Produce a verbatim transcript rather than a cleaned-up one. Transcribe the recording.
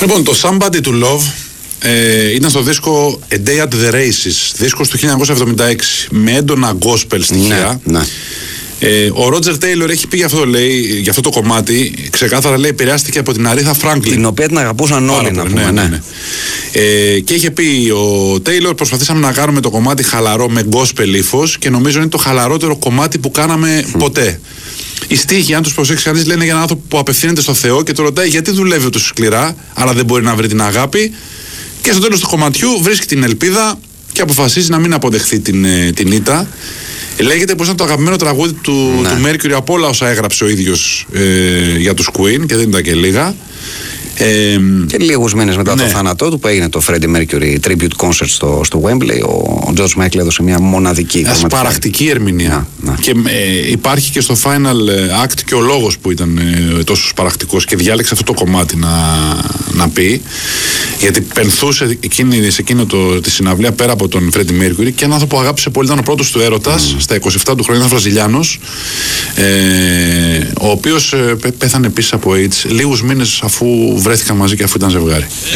Λοιπόν, το Somebody to Love ε, ήταν στο δίσκο A Day at the Races, δίσκος του χίλια εννιακόσια εβδομήντα έξι, με έντονα gospel στοιχεία. Ναι, ναι. Ε, ο Ρότζερ Τέιλορ έχει πει για αυτό, λέει, για αυτό το κομμάτι, ξεκάθαρα λέει, επηρεάστηκε από την Αρήθα Φράγκλιν. Την οποία την αγαπούσαν όλοι, να πούμε. Ναι, ναι, ναι. Ε, και είχε πει ο Τέιλορ, προσπαθήσαμε να κάνουμε το κομμάτι χαλαρό με gospel ύφος και νομίζω είναι το χαλαρότερο κομμάτι που κάναμε mm. ποτέ. Οι στίχοι, αν τους προσέξει κανείς, λένε για έναν άνθρωπο που απευθύνεται στο Θεό και το ρωτάει γιατί δουλεύει τόσο σκληρά, αλλά δεν μπορεί να βρει την αγάπη. Και στο τέλος του κομματιού βρίσκει την ελπίδα και αποφασίζει να μην αποδεχθεί την, την ήττα. Λέγεται πως ήταν το αγαπημένο τραγούδι του, ναι. του Mercury από όλα όσα έγραψε ο ίδιος ε, για τους Queen, και δεν ήταν και λίγα. Ε, και λίγους μήνες μετά ναι. το θάνατό του που έγινε το Freddie Mercury Tribute Concert στο, στο Wembley, ο, ο George Michael έδωσε μια μοναδική ασπαρακτική ερμηνεία. Να, να. Και ε, υπάρχει και στο Final Act και ο λόγος που ήταν ε, τόσο σπαρακτικός και διάλεξε αυτό το κομμάτι να, να πει, γιατί πενθούσε εκείνη, σε εκείνο το, τη συναυλία πέρα από τον Freddie Mercury και έναν άνθρωπο που αγάπησε πολύ, ήταν ο πρώτος του έρωτας mm. στα είκοσι επτά του χρόνια, ένας Βραζιλιάνος, ε, ο οποίος ε, πέθανε επίσης από AIDS λίγους μήνες αφού βρέθηκαν μαζί και αφού ήταν ζευγάρι.